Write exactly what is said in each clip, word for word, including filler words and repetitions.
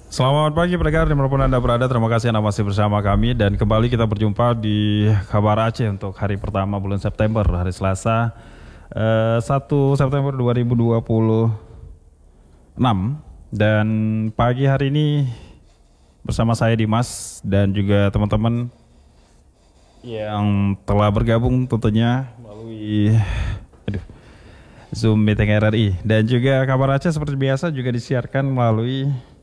Selamat pagi pendengar dimanapun Anda berada, terima kasih Anda masih bersama kami dan kembali kita berjumpa di Kabar Aceh untuk hari pertama bulan September, hari Selasa eh, satu September dua ribu dua puluh enam. Dan pagi hari ini bersama saya Dimas dan juga teman-teman yang telah bergabung tentunya melalui aduh, Zoom Meeting R R I, dan juga Kabar Aceh seperti biasa juga disiarkan melalui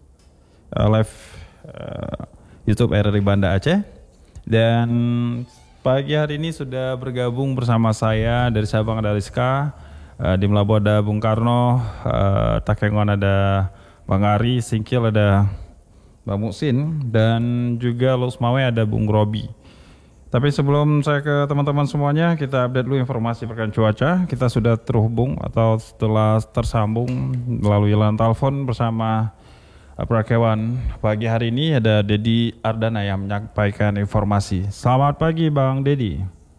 Uh, live uh, YouTube R R I Banda Aceh. Dan pagi hari ini sudah bergabung bersama saya dari Sabang ada Rizka, uh, di Melabu ada Bung Karno, uh, Takengon ada Bang Ari, Singkil ada Bang Muksin, dan juga Los Mawe ada Bung Robi. Tapi sebelum saya ke teman-teman semuanya, kita update dulu informasi perkembangan cuaca. Kita sudah terhubung atau setelah tersambung melalui line telepon bersama Prakewan. Pagi hari ini ada Dedi Ardana yang menyampaikan informasi. Selamat pagi Bang Dedi.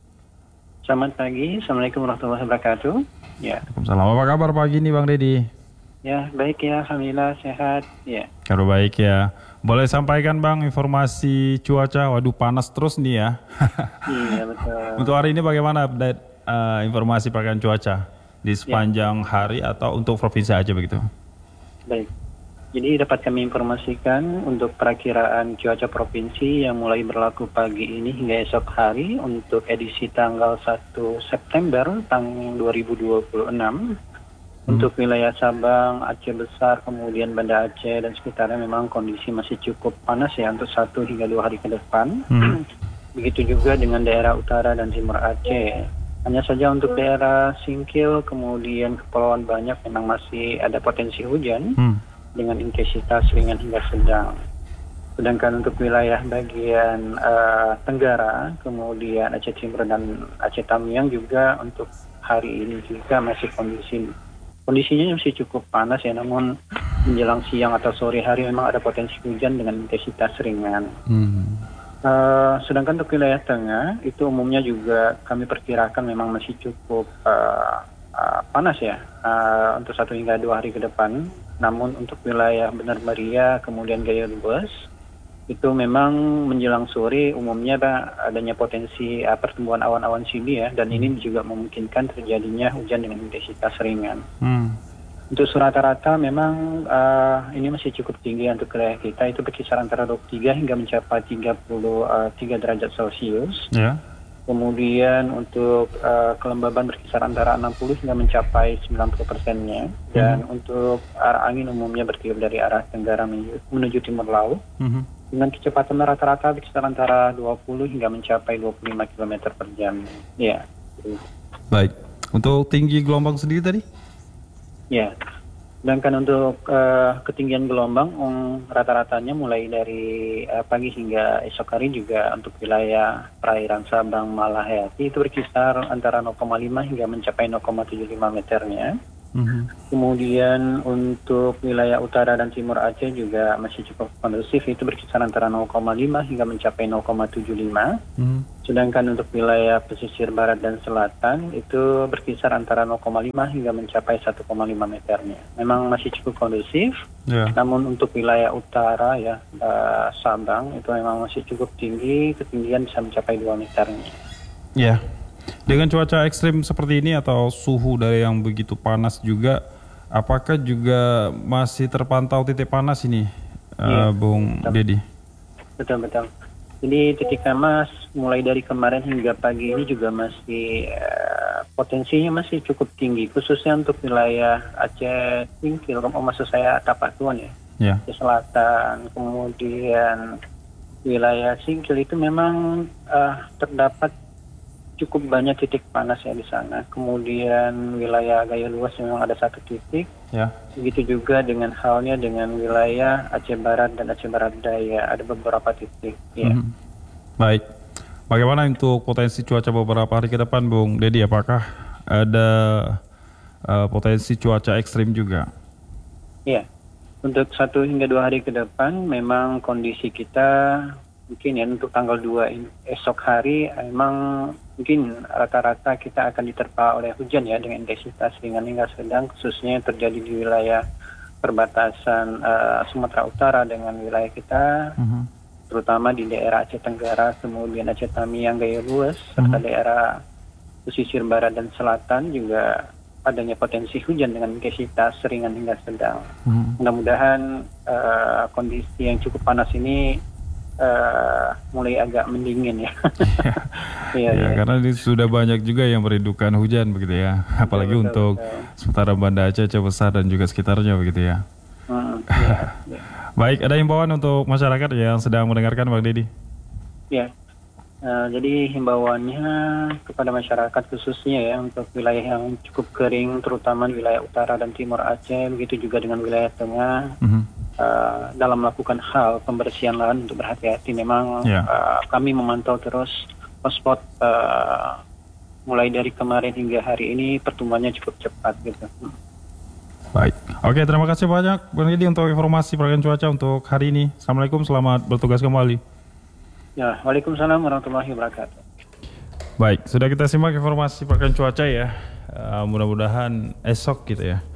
Selamat pagi, Assalamualaikum warahmatullahi wabarakatuh. Ya. Waalaikumsalam. Apa kabar pagi ini Bang Dedi? Ya, baik ya, Alhamdulillah sehat. Ya. Kabar baik ya. Boleh sampaikan Bang informasi cuaca? Waduh panas terus nih ya. Iya betul. Untuk hari ini bagaimana update uh, informasi perkembangan cuaca di sepanjang ya. hari atau untuk provinsi aja begitu? Baik. Jadi dapat kami informasikan untuk perakiraan cuaca provinsi yang mulai berlaku pagi ini hingga esok hari untuk edisi tanggal satu September tahun dua ribu dua puluh enam. Hmm. Untuk wilayah Sabang, Aceh Besar, kemudian Banda Aceh dan sekitarnya memang kondisi masih cukup panas ya untuk satu hingga dua hari ke depan. Hmm. Begitu juga dengan daerah utara dan timur Aceh. Hanya saja untuk daerah Singkil, kemudian Kepulauan Banyak memang masih ada potensi hujan. Hmm. dengan intensitas ringan hingga sedang. Sedangkan untuk wilayah bagian uh, Tenggara, kemudian Aceh Timur dan Aceh Tamiang juga untuk hari ini juga masih kondisi kondisinya masih cukup panas ya, namun menjelang siang atau sore hari memang ada potensi hujan dengan intensitas ringan. Hmm. Uh, sedangkan untuk wilayah tengah itu umumnya juga kami perkirakan memang masih cukup uh, uh, panas ya uh, untuk satu hingga dua hari ke depan. Namun untuk wilayah Benar Meriah kemudian Gaya Luas itu memang menjelang sore umumnya ada adanya potensi uh, pertumbuhan awan-awan sini ya, dan ini juga memungkinkan terjadinya hujan dengan intensitas ringan. Hmm. Untuk rata-rata memang uh, ini masih cukup tinggi untuk wilayah kita, itu berkisar antara dua puluh tiga hingga mencapai tiga puluh tiga derajat Celcius. Yeah. Kemudian untuk uh, kelembaban berkisar antara enam puluh hingga mencapai sembilan puluh persennya. Dan mm-hmm. untuk arah angin umumnya bertiup dari arah tenggara menuju, menuju timur laut. Mm-hmm. Dengan kecepatan rata-rata berkisar antara dua puluh hingga mencapai dua puluh lima kilometer per jam. Ya. Baik. Untuk tinggi gelombang sendiri tadi? Ya. Sedangkan untuk uh, ketinggian gelombang um, rata-ratanya mulai dari uh, pagi hingga esok hari juga untuk wilayah perairan Sabang Malahayati itu berkisar antara nol koma lima hingga mencapai nol koma tujuh lima meternya. Mm-hmm. Kemudian untuk wilayah utara dan timur Aceh juga masih cukup kondusif, itu berkisar antara nol koma lima hingga mencapai nol koma tujuh lima. Mm-hmm. Sedangkan untuk wilayah pesisir barat dan selatan itu berkisar antara nol koma lima hingga mencapai satu koma lima meternya. Memang masih cukup kondusif. Yeah. Namun untuk wilayah utara ya uh, Sabang itu memang masih cukup tinggi, ketinggian bisa mencapai dua meternya. Ya. Yeah. Dengan cuaca ekstrim seperti ini atau suhu dari yang begitu panas juga, apakah juga masih terpantau titik panas ini, uh, Bung Dedi? Betul-betul. Jadi titik panas mulai dari kemarin hingga pagi ini juga masih uh, potensinya masih cukup tinggi, khususnya untuk wilayah Aceh Singkil, oh, maksud saya Tapatuan ya, yeah. Aceh Selatan, kemudian wilayah Singkil itu memang uh, terdapat cukup banyak titik panas ya di sana. Kemudian wilayah Gaya Luas memang ada satu titik. Ya. Begitu juga dengan halnya dengan wilayah Aceh Barat dan Aceh Barat Daya, ada beberapa titik. Ya. Mm-hmm. Baik. Bagaimana untuk potensi cuaca beberapa hari ke depan, Bung Dedi? Apakah ada uh, potensi cuaca ekstrim juga? Iya. Untuk satu hingga dua hari ke depan, memang kondisi kita mungkin ya untuk tanggal dua esok hari memang mungkin rata-rata kita akan diterpa oleh hujan ya dengan intensitas ringan hingga sedang, khususnya terjadi di wilayah perbatasan uh, Sumatera Utara dengan wilayah kita, uh-huh. terutama di daerah Aceh Tenggara, kemudian Aceh Tamiang, Gaya Lues, serta uh-huh. daerah pesisir barat dan selatan juga adanya potensi hujan dengan intensitas ringan hingga sedang. Uh-huh. Mudah-mudahan uh, kondisi yang cukup panas ini uh, mulai agak mendingin ya. Ya, ya, ya, karena ini sudah banyak juga yang merindukan hujan begitu ya, apalagi betul, untuk betul. sementara Banda Aceh, Aceh Besar dan juga sekitarnya begitu ya. Hmm, ya, ya. Baik, ada himbauan untuk masyarakat yang sedang mendengarkan Bang Deddy? Ya, uh, jadi himbauannya kepada masyarakat khususnya ya untuk wilayah yang cukup kering, terutama wilayah utara dan timur Aceh, begitu juga dengan wilayah tengah. Uh-huh. Uh, dalam melakukan hal pembersihan lahan untuk berhati-hati. Memang yeah. uh, kami memantau terus hotspot uh, mulai dari kemarin hingga hari ini pertumbuhannya cukup cepat gitu. Baik, oke, terima kasih banyak Bang Deddy untuk informasi pergerakan cuaca untuk hari ini. Assalamualaikum, selamat bertugas kembali. Ya, waalaikumsalam warahmatullahi wabarakatuh. Baik, sudah kita simak informasi pergerakan cuaca ya. Uh, mudah-mudahan esok gitu ya.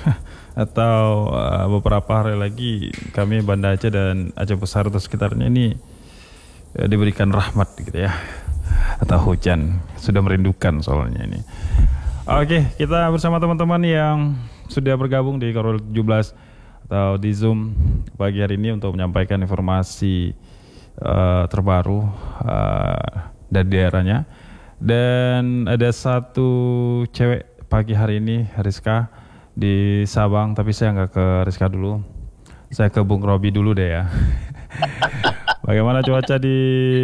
Atau uh, beberapa hari lagi kami Banda Aceh dan Aceh Besar atau sekitarnya ini uh, diberikan rahmat gitu ya, atau hujan. Sudah merindukan soalnya ini. Oke, kita bersama teman-teman yang sudah bergabung di Korwil tujuh belas atau di Zoom pagi hari ini untuk menyampaikan informasi uh, terbaru uh, dari daerahnya. Dan ada satu cewek pagi hari ini, Rizka, di Sabang, tapi saya nggak ke Rizka dulu, saya ke Bung Robi dulu deh ya. Bagaimana cuaca di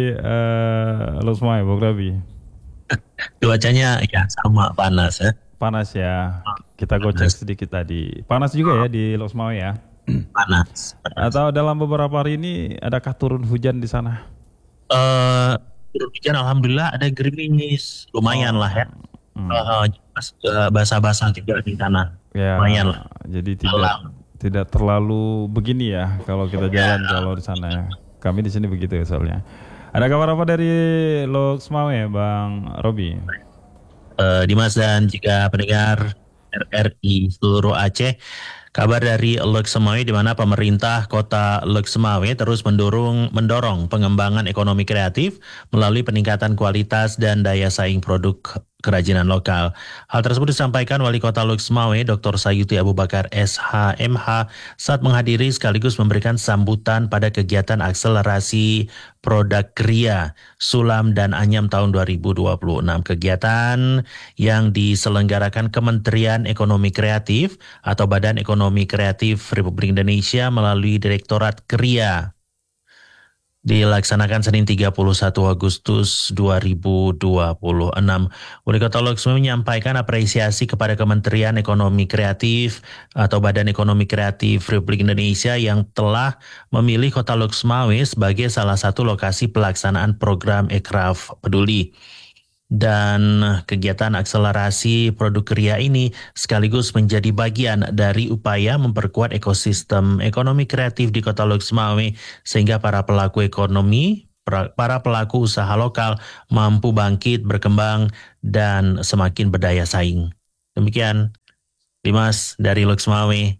uh, Losmai, Bung Robi? Cuacanya ya sama, panas ya. Panas ya, kita gocek sedikit tadi. Panas juga ya di Losmai ya? Panas, panas. Atau dalam beberapa hari ini adakah turun hujan di sana? Uh, turun hujan, alhamdulillah ada gerimis, lumayan oh. lah ya. Hmm. Uh, basah-basah juga di tanah. Ya, lumayan lah. Jadi tidak Alam. tidak terlalu begini ya kalau kita jalan ya. Kalau di sana ya. Kami di sini begitu ya soalnya. Ada kabar apa dari Losmai ya, Bang Robi? Uh, Dimas dan juga pendengar R R I seluruh Aceh. Kabar dari Losmai di mana pemerintah Kota Losmai terus mendorong mendorong pengembangan ekonomi kreatif melalui peningkatan kualitas dan daya saing produk kerajinan lokal. Hal tersebut disampaikan Wali Kota Losmai Doktor Sayuti Abu Bakar S H M H saat menghadiri sekaligus memberikan sambutan pada kegiatan akselerasi produk Kria, Sulam dan Anyam tahun dua ribu dua puluh enam. Kegiatan yang diselenggarakan Kementerian Ekonomi Kreatif atau Badan Ekonomi Kreatif Republik Indonesia melalui Direktorat Kria dilaksanakan Senin tiga puluh satu Agustus dua ribu dua puluh enam. Wali Kota Losmai menyampaikan apresiasi kepada Kementerian Ekonomi Kreatif atau Badan Ekonomi Kreatif Republik Indonesia yang telah memilih Kota Losmai sebagai salah satu lokasi pelaksanaan program Ekraf Peduli. Dan kegiatan akselerasi produk Kria ini sekaligus menjadi bagian dari upaya memperkuat ekosistem ekonomi kreatif di Kota Losmai sehingga para pelaku ekonomi, para pelaku usaha lokal mampu bangkit, berkembang, dan semakin berdaya saing. Demikian, Dimas dari Losmai.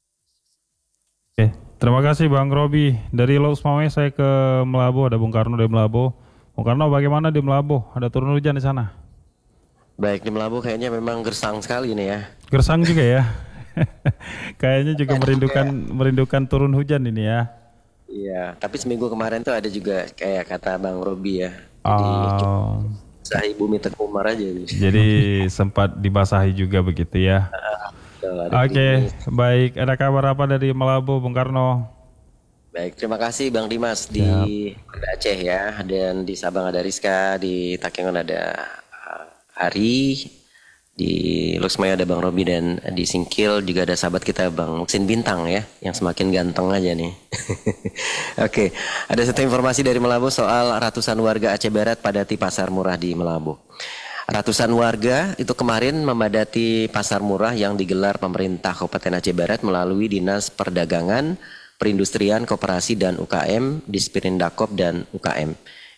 Oke, terima kasih Bang Robi. Dari Losmai saya ke Melabu, ada Bung Karno dari Melabu. Bung Karno, bagaimana di Melabu? Ada turun hujan di sana? Baik, di Melabu kayaknya memang gersang sekali nih ya. Gersang juga ya? Kayaknya juga merindukan merindukan turun hujan ini ya. Iya, tapi seminggu kemarin tuh ada juga kayak kata Bang Robi ya. Jadi oh. basahi bumi terkumar aja. Jadi sempat dibasahi juga begitu ya. Oke, okay, baik. Ada kabar apa dari Melabu, Bung Karno? Baik, terima kasih Bang Dimas. Di Banda Aceh ya, dan di Sabang ada Rizka, di Takengon ada Hari, di Losmai ada Bang Robi, dan di Singkil juga ada sahabat kita Bang Muksin Bintang ya, yang semakin ganteng aja nih. Oke, ada satu informasi dari Melabu soal ratusan warga Aceh Barat padati pasar murah di Melabu. Ratusan warga itu kemarin memadati pasar murah yang digelar pemerintah Kabupaten Aceh Barat melalui Dinas Perdagangan, Perindustrian, Koperasi, dan U K M, Disperindakob, dan U K M.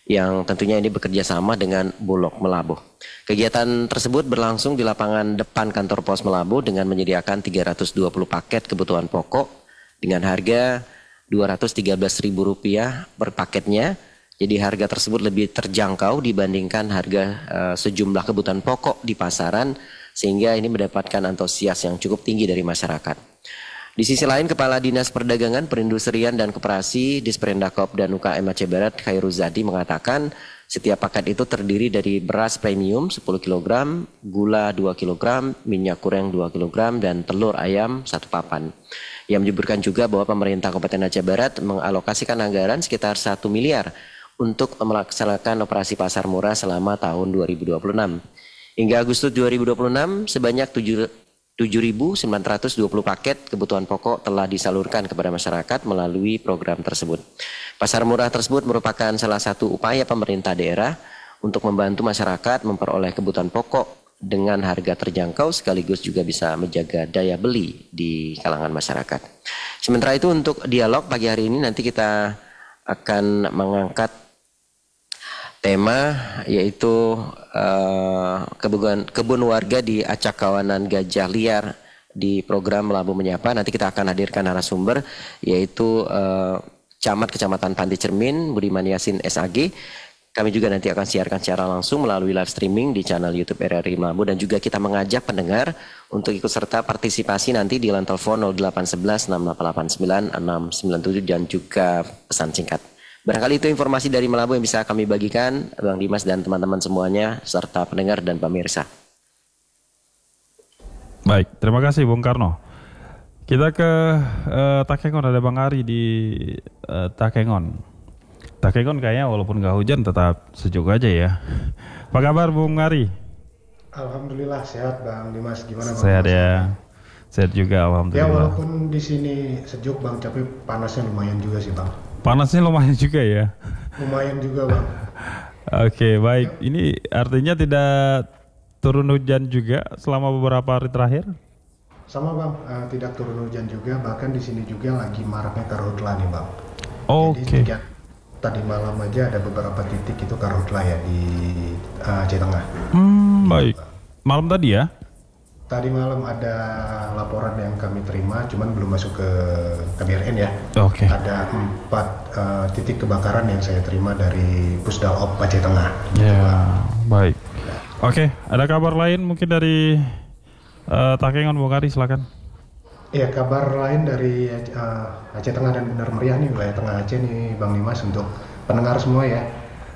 yang tentunya ini bekerja sama dengan Bulog Melabuh. Kegiatan tersebut berlangsung di lapangan depan kantor pos Melabuh dengan menyediakan tiga ratus dua puluh paket kebutuhan pokok dengan harga dua ratus tiga belas ribu rupiah per paketnya. Jadi harga tersebut lebih terjangkau dibandingkan harga uh, sejumlah kebutuhan pokok di pasaran, sehingga ini mendapatkan antusias yang cukup tinggi dari masyarakat. Di sisi lain, Kepala Dinas Perdagangan, Perindustrian dan Koperasi Disperindakob dan U K M Aceh Barat Khairuzadi mengatakan setiap paket itu terdiri dari beras premium sepuluh kilogram, gula dua kilogram, minyak goreng dua kilogram, dan telur ayam satu papan. Ia menyebutkan juga bahwa pemerintah Kabupaten Aceh Barat mengalokasikan anggaran sekitar satu miliar untuk melaksanakan operasi pasar murah selama tahun dua ribu dua puluh enam. Hingga Agustus dua ribu dua puluh enam, sebanyak tujuh ribu sembilan ratus dua puluh paket kebutuhan pokok telah disalurkan kepada masyarakat melalui program tersebut. Pasar murah tersebut merupakan salah satu upaya pemerintah daerah untuk membantu masyarakat memperoleh kebutuhan pokok dengan harga terjangkau sekaligus juga bisa menjaga daya beli di kalangan masyarakat. Sementara itu untuk dialog pagi hari ini nanti kita akan mengangkat tema yaitu uh, kebun, kebun warga di Acak Kawanan Gajah Liar di program Melabuh Menyapa. Nanti kita akan hadirkan narasumber yaitu uh, Camat Kecamatan Pantai Cermin Budiman Yasin S A G. Kami juga nanti akan siarkan secara langsung melalui live streaming di channel YouTube R R I Melabuh, dan juga kita mengajak pendengar untuk ikut serta partisipasi nanti di line telepon nol delapan satu satu enam delapan delapan sembilan enam sembilan tujuh dan juga pesan singkat. Barangkali itu informasi dari Melabuh yang bisa kami bagikan, Bang Dimas dan teman-teman semuanya, serta pendengar dan pemirsa. Baik, terima kasih Bung Karno. Kita ke uh, Takengon, ada Bang Ari di uh, Takengon. Takengon kayaknya walaupun nggak hujan tetap sejuk aja ya. Apa kabar Bung Ari? Alhamdulillah sehat Bang Dimas, gimana Bang? Sehat ya, sehat juga alhamdulillah. Ya walaupun di sini sejuk Bang, tapi panasnya lumayan juga sih Bang. Panasnya lumayan juga ya. Lumayan juga Bang. Oke baik, ini artinya tidak turun hujan juga selama beberapa hari terakhir? Sama Bang, uh, tidak turun hujan juga, bahkan di sini juga lagi maraknya karhutla nih Bang. Oke. Okay. Jadi tadi malam aja ada beberapa titik itu karhutla ya di uh, Aceh Tengah. Hmm, baik. Malam tadi ya? Tadi malam ada laporan yang kami terima, cuman belum masuk ke K B R N ya. Oke. Okay. Ada empat uh, titik kebakaran yang saya terima dari Pusdalop Aceh Tengah. Ya, baik. Oke, okay. Ada kabar lain mungkin dari uh, Takengon, Bung Ari, silakan. Iya, kabar lain dari uh, Aceh Tengah dan Benar Meriah nih, wilayah Tengah Aceh nih Bang Dimas, untuk pendengar semua ya.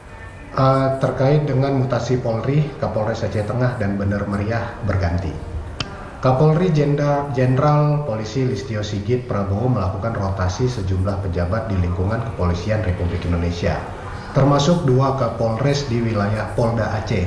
Uh, terkait dengan mutasi Polri, Kapolres Aceh Tengah dan Benar Meriah berganti. Kapolri Jenderal Polisi Listio Sigit Prabowo melakukan rotasi sejumlah pejabat di lingkungan Kepolisian Republik Indonesia, termasuk dua Kapolres di wilayah Polda Aceh.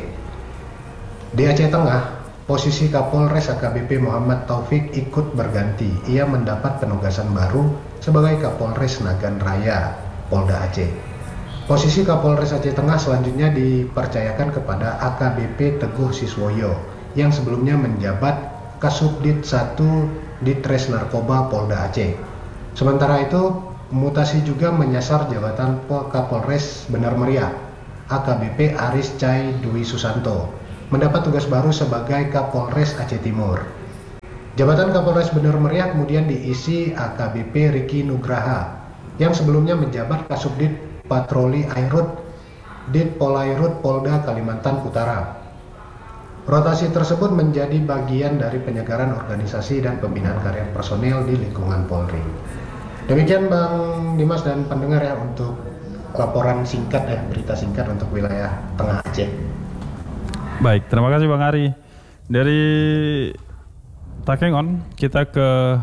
Di Aceh Tengah, posisi Kapolres A K B P Muhammad Taufik ikut berganti. Ia mendapat penugasan baru sebagai Kapolres Nagan Raya, Polda Aceh. Posisi Kapolres Aceh Tengah selanjutnya dipercayakan kepada A K B P Teguh Siswoyo yang sebelumnya menjabat Kasubdit satu Ditres Narkoba Polda Aceh. Sementara itu, mutasi juga menyasar jabatan Kapolres Benar Meriah, A K B P Aris Cai Dwi Susanto, mendapat tugas baru sebagai Kapolres Aceh Timur. Jabatan Kapolres Benar Meriah kemudian diisi A K B P Riki Nugraha, yang sebelumnya menjabat Kasubdit Patroli Airut Dit Polairut Polda Kalimantan Utara. Rotasi tersebut menjadi bagian dari penyegaran organisasi dan pembinaan karir personel di lingkungan Polri. Demikian Bang Dimas dan pendengar ya untuk laporan singkat ya, berita singkat untuk wilayah Tengah Aceh. Baik, terima kasih Bang Ari. Dari Takengon kita ke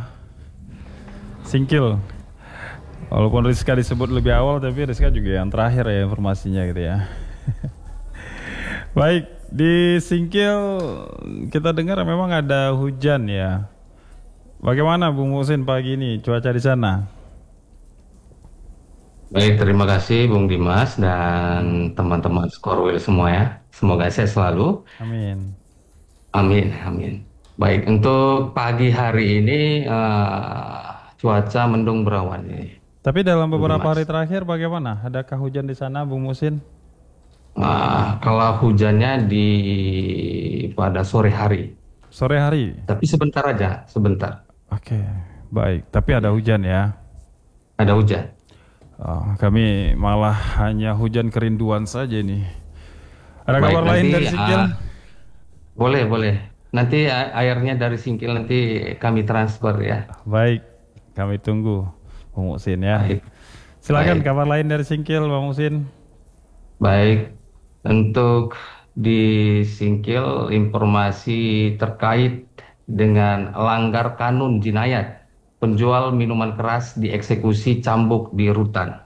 Singkil. Walaupun Rizka disebut lebih awal, tapi Rizka juga yang terakhir ya informasinya gitu ya. Baik, di Singkil kita dengar memang ada hujan ya. Bagaimana Bung Musin pagi ini cuaca di sana? Baik, terima kasih Bung Dimas dan teman-teman Skorwil semua ya. Semoga sehat selalu. Amin. Amin, amin. Baik, untuk pagi hari ini uh, cuaca mendung berawan ini. Tapi dalam beberapa hari terakhir bagaimana? Adakah hujan di sana Bung Musin? Ah, kalau hujannya di pada sore hari, Sore hari. tapi sebentar aja, sebentar. Oke, baik. Tapi ada hujan ya. Ada hujan. Oh, kami malah hanya hujan kerinduan saja nih. Ada Baik, kabar lain nanti dari Singkil? ah, boleh, boleh. Nanti a- airnya dari Singkil nanti kami transfer ya. Baik, kami tunggu Bang Muksin ya. Baik, Silakan baik, kabar lain dari Singkil, Bang Muksin. baik. Untuk di Singkil informasi terkait dengan langgar kanun jinayat, penjual minuman keras dieksekusi cambuk di rutan.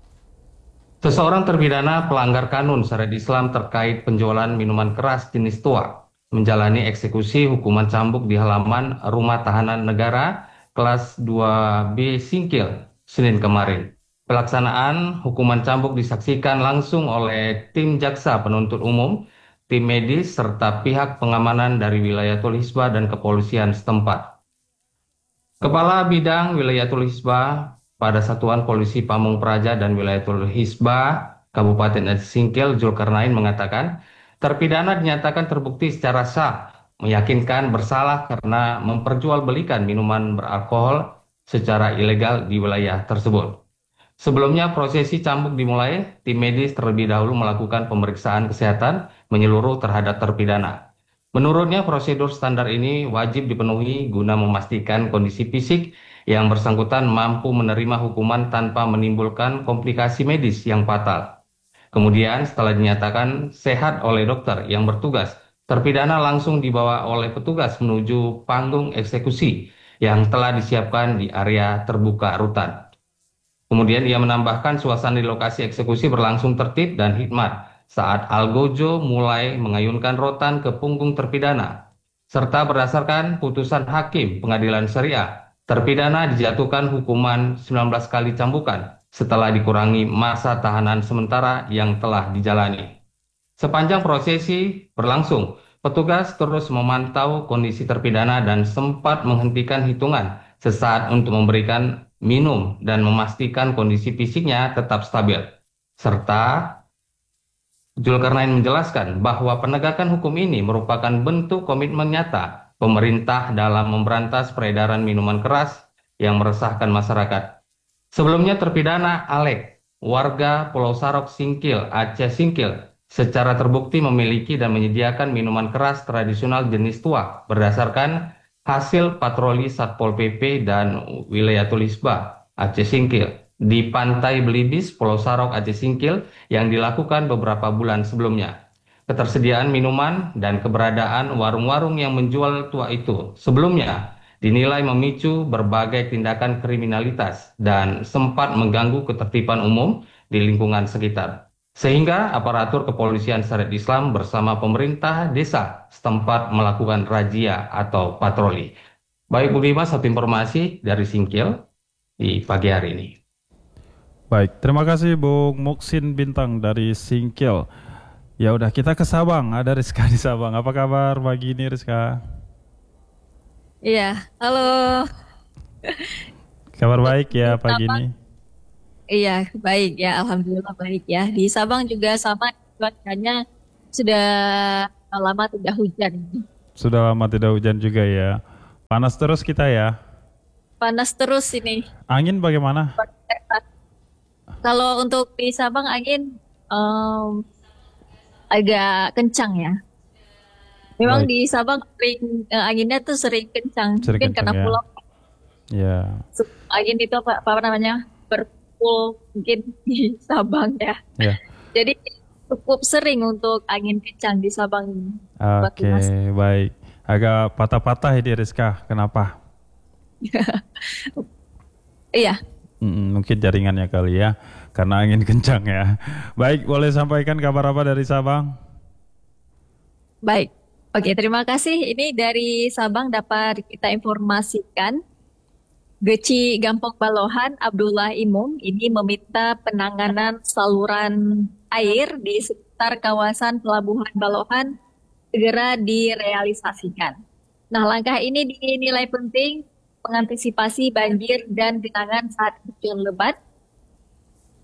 Seseorang terpidana pelanggar kanun syariat Islam terkait penjualan minuman keras jenis tua menjalani eksekusi hukuman cambuk di halaman Rumah Tahanan Negara kelas dua B Singkil Senin kemarin. Pelaksanaan hukuman cambuk disaksikan langsung oleh tim jaksa penuntut umum, tim medis, serta pihak pengamanan dari Wilayatul Hizbah dan kepolisian setempat. Kepala Bidang Wilayatul Hizbah pada Satuan Polisi Pamung Praja dan Wilayatul Hizbah Kabupaten Aceh Singkil Zulkarnain mengatakan, terpidana dinyatakan terbukti secara sah, meyakinkan bersalah karena memperjualbelikan minuman beralkohol secara ilegal di wilayah tersebut. Sebelumnya prosesi cambuk dimulai, tim medis terlebih dahulu melakukan pemeriksaan kesehatan menyeluruh terhadap terpidana. Menurutnya, prosedur standar ini wajib dipenuhi guna memastikan kondisi fisik yang bersangkutan mampu menerima hukuman tanpa menimbulkan komplikasi medis yang fatal. Kemudian, setelah dinyatakan sehat oleh dokter yang bertugas, terpidana langsung dibawa oleh petugas menuju panggung eksekusi yang telah disiapkan di area terbuka rutan. Kemudian ia menambahkan suasana di lokasi eksekusi berlangsung tertib dan hikmat saat Algojo mulai mengayunkan rotan ke punggung terpidana. Serta berdasarkan putusan hakim pengadilan syariah, terpidana dijatuhkan hukuman sembilan belas kali cambukan setelah dikurangi masa tahanan sementara yang telah dijalani. Sepanjang prosesi berlangsung, petugas terus memantau kondisi terpidana dan sempat menghentikan hitungan sesaat untuk memberikan minum dan memastikan kondisi fisiknya tetap stabil. Serta Zulkarnain menjelaskan bahwa penegakan hukum ini merupakan bentuk komitmen nyata pemerintah dalam memberantas peredaran minuman keras yang meresahkan masyarakat. Sebelumnya terpidana Alek, warga Pulau Sarok Singkil, Aceh Singkil, secara terbukti memiliki dan menyediakan minuman keras tradisional jenis tua berdasarkan hasil patroli Satpol P P dan Wilayatul Hizbah Aceh Singkil di Pantai Belibis, Pulau Sarok, Aceh Singkil yang dilakukan beberapa bulan sebelumnya. Ketersediaan minuman dan keberadaan warung-warung yang menjual tua itu sebelumnya dinilai memicu berbagai tindakan kriminalitas dan sempat mengganggu ketertiban umum di lingkungan sekitar. Sehingga aparatur kepolisian syariat Islam bersama pemerintah desa setempat melakukan razia atau patroli. Baik Bu Dimas, satu informasi dari Singkil di pagi hari ini. Baik, terima kasih Bung Muksin Bintang dari Singkil. Ya udah kita ke Sabang, ada Rizka di Sabang. Apa kabar pagi ini Rizka? Iya, halo. Kabar baik ya Di pagi Sabang, ini. iya baik ya, alhamdulillah baik ya. Di Sabang juga sama cuacanya sudah lama tidak hujan. Sudah lama tidak hujan juga ya. Panas terus kita ya. Panas terus ini. Angin bagaimana? Kalau untuk di Sabang angin em, agak kencang ya. Memang Baik, di Sabang sering eh, anginnya tuh sering kencang. sering Mungkin kencang karena ya. pulau Ya, angin itu apa, apa namanya berpul mungkin di Sabang ya. ya. Jadi cukup sering untuk angin kencang di Sabang ini. Buat Oke, Dimas. baik. Agak patah-patah ini Rizka. Kenapa? Iya, Mm, mungkin jaringannya kali ya. Karena angin kencang ya. Baik, boleh sampaikan kabar apa dari Sabang? baik. Oke, terima kasih. Ini dari Sabang dapat kita informasikan. Geci Gampong Balohan Abdullah Imum ini meminta penanganan saluran air di sekitar kawasan Pelabuhan Balohan segera direalisasikan. Nah, langkah ini dinilai penting mengantisipasi banjir dan genangan saat hujan lebat.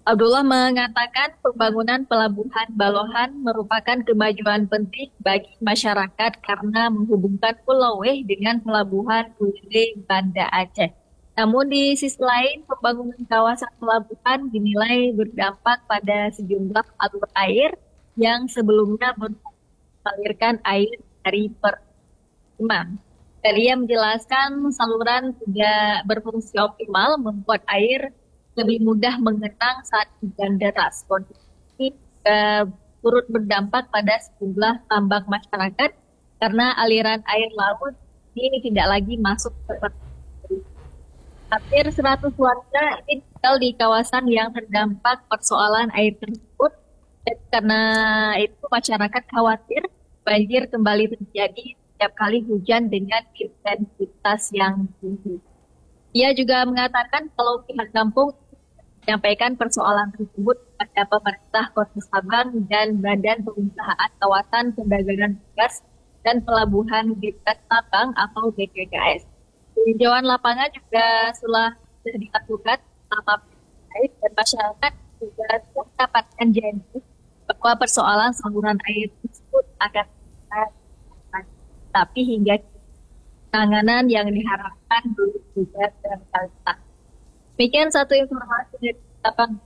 Abdullah mengatakan pembangunan pelabuhan Balohan merupakan kemajuan penting bagi masyarakat karena menghubungkan Pulau Weh dengan pelabuhan Gede Banda Aceh. Namun di sisi lain, pembangunan kawasan pelabuhan dinilai berdampak pada sejumlah alur air yang sebelumnya mengalirkan air dari permukiman. Dan ia menjelaskan saluran tidak berfungsi optimal membuat air lebih mudah mengenang saat hujan deras. Kondisi ini juga turut berdampak pada sejumlah tambak masyarakat karena aliran air laut ini tidak lagi masuk ke permukiman. Hampir seratus warga ini tinggal di kawasan yang terdampak persoalan air tersebut. Dan karena itu masyarakat khawatir banjir kembali terjadi setiap kali hujan dengan intensitas yang tinggi. Ia juga mengatakan kalau pihak kampung menyampaikan persoalan tersebut kepada pemerintah Kota Sabang dan Badan Pengusahaan Kawasan Perdagangan Gas dan Pelabuhan Migas Sabang atau B P K S. Tinjauan lapangan juga sudah dilakukan selama baik dan masyarakat juga mendapatkan janji bahwa persoalan saluran air tersebut akan diselesaikan. Tapi hingga penanganan yang diharapkan belum juga tercatat. Demikian satu informasi dari Sabang.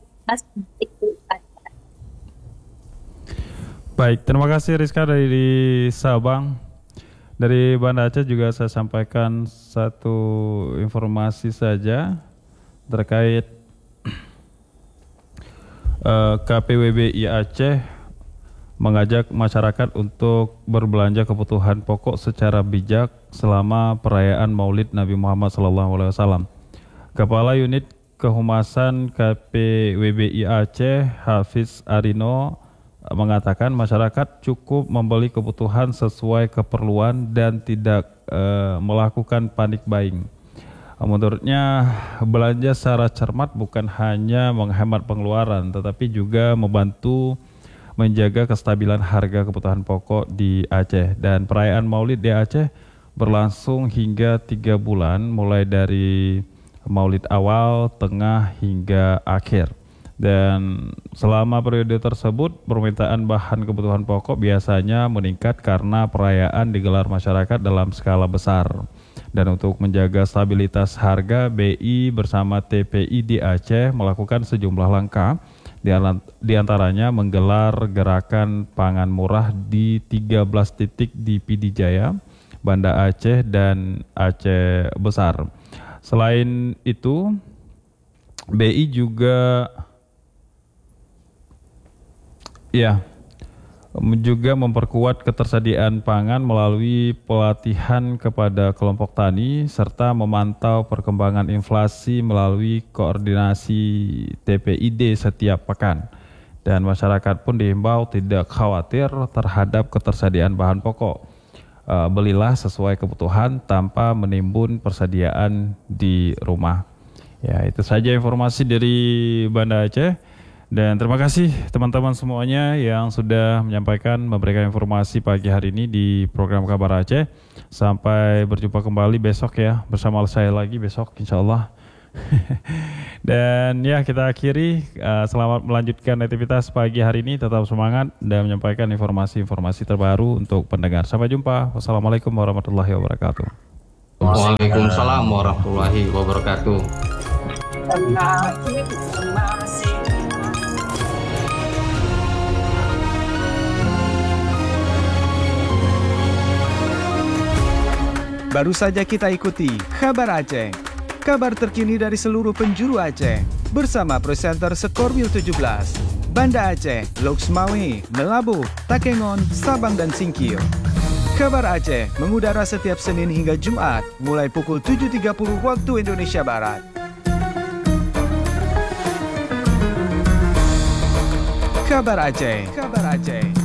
Baik, terima kasih Rizka dari Sabang. Dari Banda Aceh juga saya sampaikan satu informasi saja terkait uh, K P W B I Aceh mengajak masyarakat untuk berbelanja kebutuhan pokok secara bijak selama perayaan Maulid Nabi Muhammad shallallahu alaihi wasallam. Kepala Unit Kehumasan K P W B I Aceh, Hafiz Arino, mengatakan masyarakat cukup membeli kebutuhan sesuai keperluan dan tidak e, melakukan panik buying. Menurutnya, belanja secara cermat bukan hanya menghemat pengeluaran, tetapi juga membantu menjaga kestabilan harga kebutuhan pokok di Aceh. Dan perayaan Maulid di Aceh berlangsung hingga tiga bulan, mulai dari Maulid awal, tengah, hingga akhir. Dan selama periode tersebut, permintaan bahan kebutuhan pokok biasanya meningkat karena perayaan digelar masyarakat dalam skala besar. Dan untuk menjaga stabilitas harga, B I bersama T P I di Aceh melakukan sejumlah langkah, di antaranya menggelar gerakan pangan murah di tiga belas titik di P D Jaya, Banda Aceh, dan Aceh Besar. Selain itu, B I juga ya juga memperkuat ketersediaan pangan melalui pelatihan kepada kelompok tani serta memantau perkembangan inflasi melalui koordinasi T P I D setiap pekan. Dan masyarakat pun diimbau tidak khawatir terhadap ketersediaan bahan pokok. Uh, belilah sesuai kebutuhan tanpa menimbun persediaan di rumah. Ya, itu saja informasi dari Banda Aceh. Dan terima kasih teman-teman semuanya yang sudah menyampaikan, memberikan informasi pagi hari ini di program Kabar Aceh. Sampai berjumpa kembali besok ya, bersama saya lagi besok insya Allah. Dan ya, kita akhiri. Uh, selamat melanjutkan aktivitas pagi hari ini, tetap semangat dan menyampaikan informasi-informasi terbaru untuk pendengar. Sampai jumpa. Wassalamualaikum warahmatullahi wabarakatuh. Waalaikumsalam warahmatullahi wabarakatuh. Baru saja kita ikuti Kabar Aceh, kabar terkini dari seluruh penjuru Aceh, bersama presenter Skorwil tujuh belas, Banda Aceh, Loksmawe, Melabu, Takengon, Sabang, dan Singkil. Kabar Aceh mengudara setiap Senin hingga Jumat, mulai pukul tujuh tiga puluh waktu Indonesia Barat. Kabar Aceh, Kabar Aceh.